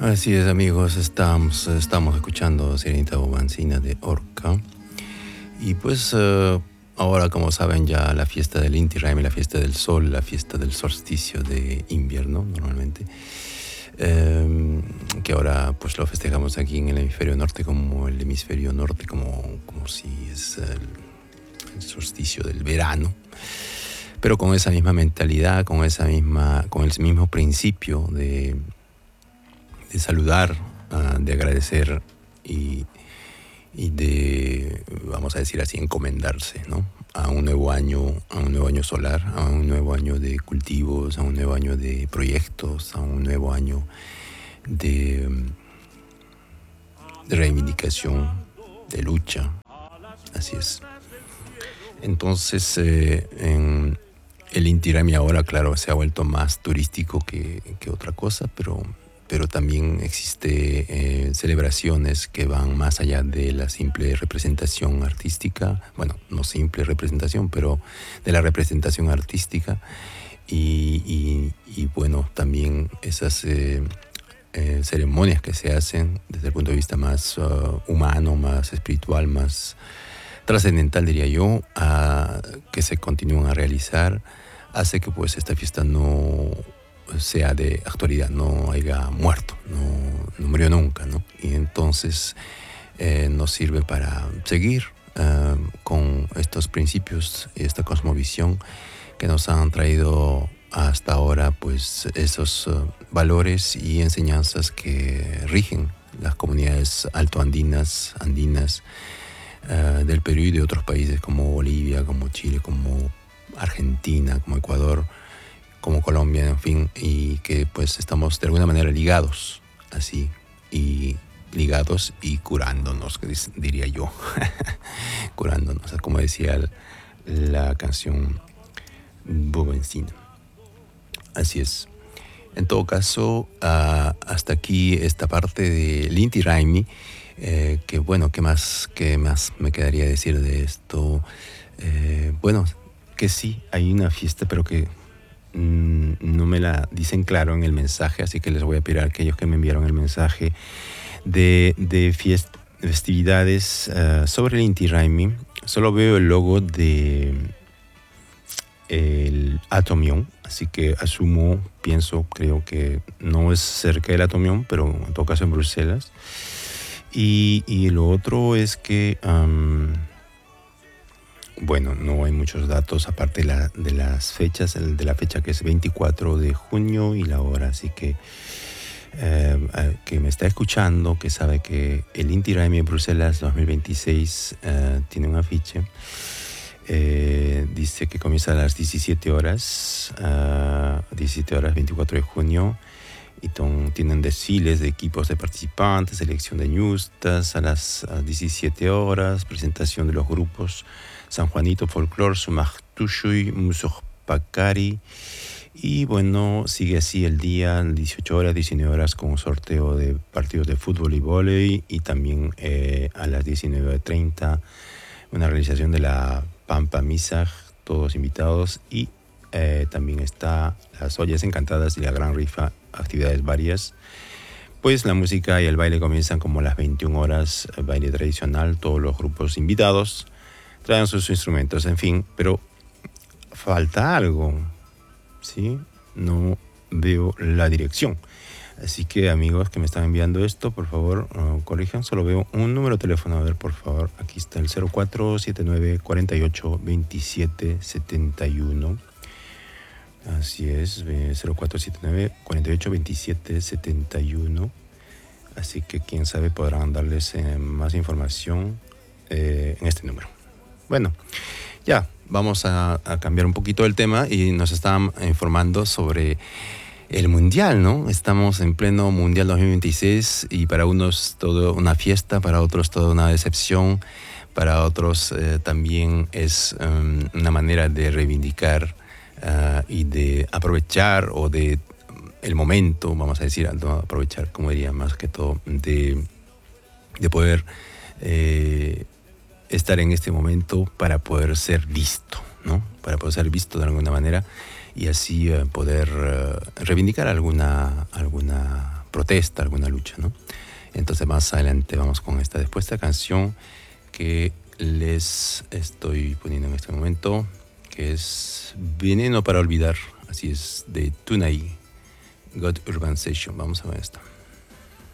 Así es, amigos, estamos escuchando Sirenita Bobancina de Orca. Y pues ahora, como saben, ya la fiesta del Inti Raymi, la fiesta del sol, la fiesta del solsticio de invierno, normalmente, que ahora pues lo festejamos aquí en el hemisferio norte como el hemisferio norte, como si es el solsticio del verano, pero con esa misma mentalidad, con el mismo principio de saludar, de agradecer y de, vamos a decir así, encomendarse, ¿no? A un nuevo año solar, a un nuevo año de cultivos, a un nuevo año de proyectos, a un nuevo año de reivindicación, de lucha. Así es. Entonces, el Inti Raymi ahora, claro, se ha vuelto más turístico que otra cosa, pero también existe celebraciones que van más allá de la simple representación artística, bueno, no simple representación, pero de la representación artística y bueno, también esas ceremonias que se hacen desde el punto de vista más humano, más espiritual, más trascendental, diría yo, que se continúan a realizar, hace que pues esta fiesta no sea de actualidad, no haya muerto, no murió nunca, ¿no? Y entonces nos sirve para seguir con estos principios y esta cosmovisión que nos han traído hasta ahora, pues esos valores y enseñanzas que rigen las comunidades altoandinas, andinas, del Perú y de otros países como Bolivia, como Chile, como Argentina, como Ecuador, como Colombia, en fin, y que pues estamos de alguna manera ligados, así, y ligados y curándonos, diría yo, curándonos, como decía la canción Bobancina. Así es. En todo caso, hasta aquí esta parte del Inti Raymi, que bueno, ¿qué más me quedaría decir de esto? Bueno, que sí, hay una fiesta, pero que no me la dicen claro en el mensaje, así que les voy a pedir a aquellos que me enviaron el mensaje de festividades sobre el Inti Raymi. Solo veo el logo de el Atomium, así que creo que no es cerca del Atomium, pero en todo caso en Bruselas. Y lo otro es que bueno, no hay muchos datos aparte de las fechas, de la fecha que es 24 de junio y la hora, así que me está escuchando, que sabe que el Inti Raymi en Bruselas 2026 tiene un afiche. Dice que comienza a las 17 horas, 24 de junio, y tienen desfiles de equipos de participantes, selección de ñustas a las 17 horas, presentación de los grupos San Juanito Folklore, Sumachtushuy, Musojpacari. Y bueno, sigue así el día, 18 horas, 19 horas, con un sorteo de partidos de fútbol y vóley. Y también a las 19:30, una realización de la Pampa Misaj, todos invitados. Y también está las ollas encantadas y la gran rifa, actividades varias. Pues la música y el baile comienzan como a las 21 horas, el baile tradicional, todos los grupos invitados traen sus instrumentos, en fin, pero falta algo, ¿sí? No veo la dirección. Así que, amigos que me están enviando esto, por favor, corrijan. Solo veo un número de teléfono. A ver, por favor, aquí está el 0479 48 27 71. Así es, 0479 48 27 71. Así que, quién sabe, podrán darles más información en este número. Bueno, ya, vamos a cambiar un poquito el tema y nos están informando sobre el Mundial, ¿no? Estamos en pleno Mundial 2026 y para unos todo una fiesta, para otros toda una decepción, para otros también es una manera de reivindicar y de aprovechar o de el momento, vamos a decir, no aprovechar, como diría, más que todo, de poder estar en este momento para poder ser visto, ¿no? Para poder ser visto de alguna manera y así poder reivindicar alguna protesta, alguna lucha, ¿no? Entonces más adelante vamos con esta. Después esta canción que les estoy poniendo en este momento, que es Veneno para Olvidar, así es, de Tunay, God Urban Session. Vamos a ver esta.